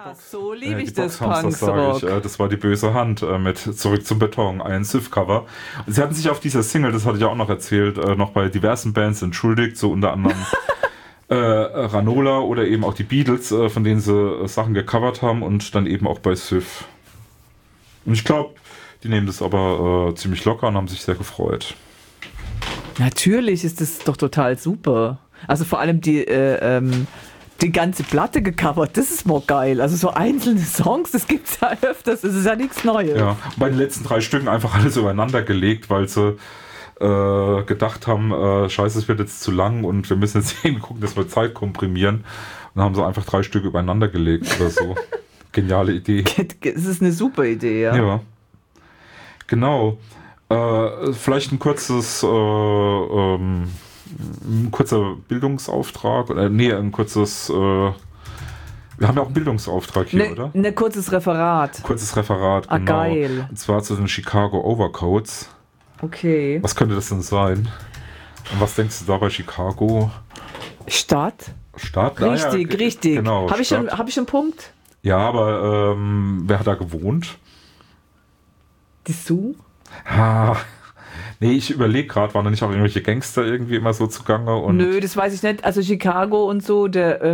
so liebe ich die das, Boxhamsters, sage ich. Das war die böse Hand mit Zurück zum Beton, ein Sif-Cover. Sie hatten sich auf dieser Single, das hatte ich auch noch erzählt, noch bei diversen Bands entschuldigt, so unter anderem Ranola oder eben auch die Beatles, von denen sie Sachen gecovert haben und dann eben auch bei Sif. Und ich glaube, die nehmen das aber ziemlich locker und haben sich sehr gefreut. Natürlich ist das doch total super. Also vor allem die ganze Platte gecovert, das ist mal geil. Also so einzelne Songs, das gibt's ja öfters, das ist ja nichts Neues. Ja, und bei den letzten 3 Stücken einfach alles übereinander gelegt, weil sie gedacht haben, scheiße, es wird jetzt zu lang und wir müssen jetzt irgendwie gucken, dass wir Zeit komprimieren. Und dann haben sie einfach 3 Stück übereinander gelegt oder so. Geniale Idee. Das ist eine super Idee, ja. Ja. Genau. Vielleicht ein kurzer Bildungsauftrag oder ein kurzes wir haben ja auch einen Bildungsauftrag hier, oder? Ein kurzes Referat. Kurzes Referat, genau. Geil. Und zwar zu den Chicago Overcoats. Okay. Was könnte das denn sein? Und was denkst du da bei Chicago? Stadt? Richtig, ja, richtig. Genau, Habe ich schon einen Punkt? Ja, aber wer hat da gewohnt? Die Sue? Nee, ich überlege gerade, waren da nicht auch irgendwelche Gangster irgendwie immer so zugange? Und nö, das weiß ich nicht. Also Chicago und so,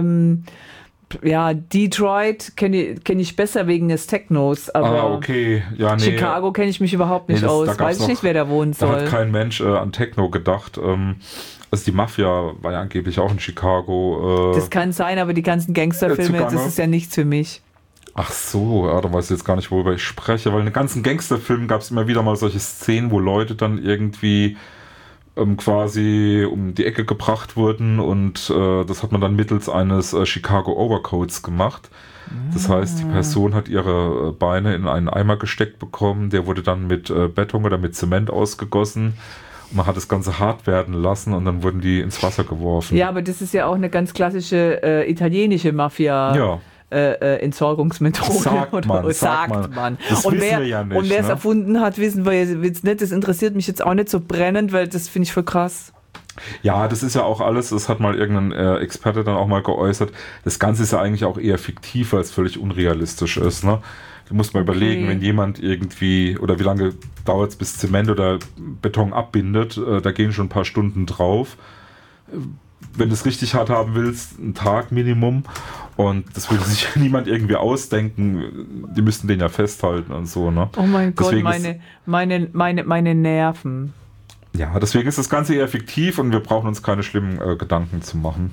Detroit kenne ich besser wegen des Technos, aber okay. Ja, nee. Chicago kenne ich mich überhaupt nicht aus. Weiß ich nicht, wer da wohnen soll. Da hat kein Mensch an Techno gedacht. Also die Mafia war ja angeblich auch in Chicago. Das kann sein, aber die ganzen Gangsterfilme, das ist ja nichts für mich. Ach so, ja, da weiß ich jetzt gar nicht, worüber ich spreche, weil in den ganzen Gangsterfilmen gab es immer wieder mal solche Szenen, wo Leute dann irgendwie quasi um die Ecke gebracht wurden und das hat man dann mittels eines Chicago Overcoats gemacht. Das heißt, die Person hat ihre Beine in einen Eimer gesteckt bekommen, der wurde dann mit Beton oder mit Zement ausgegossen. Und man hat das Ganze hart werden lassen und dann wurden die ins Wasser geworfen. Ja, aber das ist ja auch eine ganz klassische italienische Mafia. Ja. Entsorgungsmethode. Sagt man. Das und wissen wir ja nicht. Und wer es erfunden hat, wissen wir jetzt nicht. Das interessiert mich jetzt auch nicht so brennend, weil das finde ich voll krass. Ja, das ist ja auch alles, das hat mal irgendein Experte dann auch mal geäußert. Das Ganze ist ja eigentlich auch eher fiktiv, weil es völlig unrealistisch ist. Ne? Du musst mal überlegen, wenn jemand irgendwie, oder wie lange dauert es, bis Zement oder Beton abbindet, da gehen schon ein paar Stunden drauf. Wenn du es richtig hart haben willst, einen Tag Minimum. Und das will sich niemand irgendwie ausdenken. Die müssten den ja festhalten und so. Ne? Oh mein Gott, meine Nerven. Ja, deswegen ist das Ganze eher fiktiv und wir brauchen uns keine schlimmen Gedanken zu machen.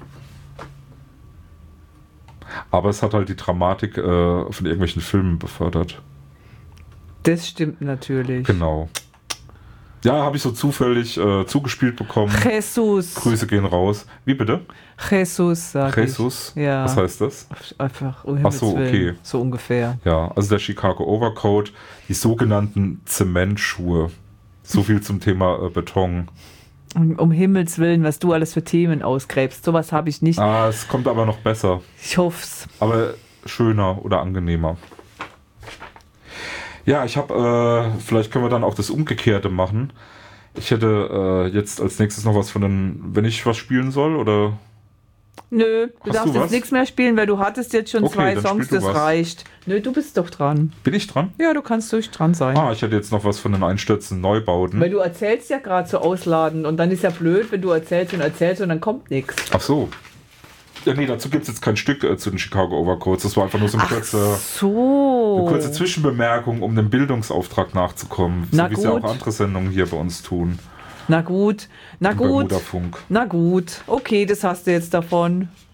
Aber es hat halt die Dramatik von irgendwelchen Filmen befördert. Das stimmt natürlich. Genau. Ja, habe ich so zufällig zugespielt bekommen. Jesus. Grüße gehen raus. Wie bitte? Jesus, sag Jesus? ich. Ja. Was heißt das? Einfach, ach so, okay. So ungefähr. Ja, also der Chicago Overcoat, die sogenannten Zementschuhe. So viel zum Thema Beton. Um Himmels Willen, was du alles für Themen ausgräbst. Sowas habe ich nicht. Es kommt aber noch besser. Ich hoff's. Aber schöner oder angenehmer. Ja, ich habe, vielleicht können wir dann auch das Umgekehrte machen. Ich hätte jetzt als nächstes noch was von wenn ich was spielen soll, oder? Nö, du darfst jetzt nichts mehr spielen, weil du hattest jetzt schon 2 Songs, das reicht. Nö, du bist doch dran. Bin ich dran? Ja, du kannst durch dran sein. Ich hätte jetzt noch was von den Einstürzen Neubauten. Weil du erzählst ja gerade so ausladen und dann ist ja blöd, wenn du erzählst und dann kommt nichts. Ach so. Ja, nee, dazu gibt es jetzt kein Stück zu den Chicago Overcoats. Das war einfach nur so eine kurze Zwischenbemerkung, um dem Bildungsauftrag nachzukommen. So wie es ja auch andere Sendungen hier bei uns tun. Na gut. Bermuda-Funk. Na gut. Okay, das hast du jetzt davon.